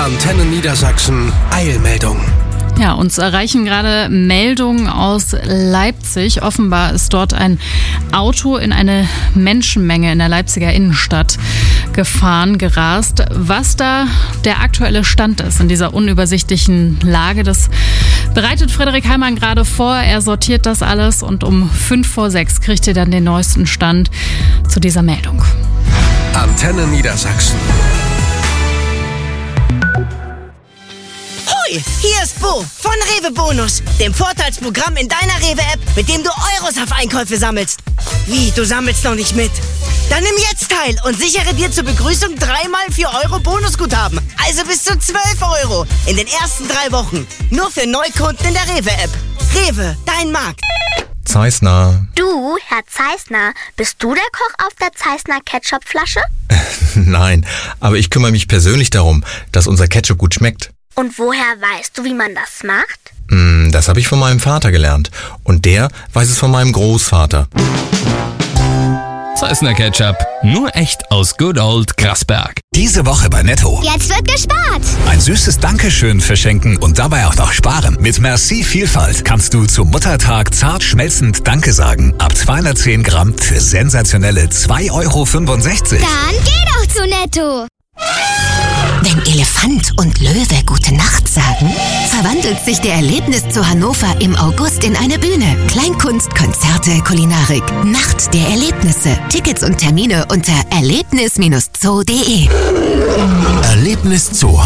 Antenne Niedersachsen Eilmeldung. Ja, uns erreichen gerade Meldungen aus Leipzig. Offenbar ist dort ein Auto in eine Menschenmenge in der Leipziger Innenstadt gerast. Was da der aktuelle Stand ist in dieser unübersichtlichen Lage, das bereitet Frederik Heimann gerade vor. Er sortiert das alles und um 5:05 kriegt ihr dann den neuesten Stand zu dieser Meldung. Antenne Niedersachsen. Hier ist Bo von Rewe Bonus, dem Vorteilsprogramm in deiner Rewe-App, mit dem du Euros auf Einkäufe sammelst. Wie, du sammelst noch nicht mit? Dann nimm jetzt teil und sichere dir zur Begrüßung 3x 4 Euro Bonusguthaben. Also bis zu 12 Euro in den ersten 3 Wochen. Nur für Neukunden in der Rewe-App. Rewe, dein Markt. Zeissner. Du, Herr Zeissner, bist du der Koch auf der Zeissner Ketchupflasche? Nein, aber ich kümmere mich persönlich darum, dass unser Ketchup gut schmeckt. Und woher weißt du, wie man das macht? Das habe ich von meinem Vater gelernt. Und der weiß es von meinem Großvater. Zeissner Ketchup. Nur echt aus Good Old Grasberg. Diese Woche bei Netto. Jetzt wird gespart. Ein süßes Dankeschön verschenken und dabei auch noch sparen. Mit Merci Vielfalt kannst du zum Muttertag zart schmelzend Danke sagen. Ab 210 Gramm für sensationelle 2,65 Euro. Dann geh doch zu Netto. Wenn Elefant und Löwe Gute Nacht sagen, verwandelt sich der Erlebniszoo Hannover im August in eine Bühne. Kleinkunst, Konzerte, Kulinarik. Nacht der Erlebnisse. Tickets und Termine unter erlebnis-zoo.de. Erlebniszoo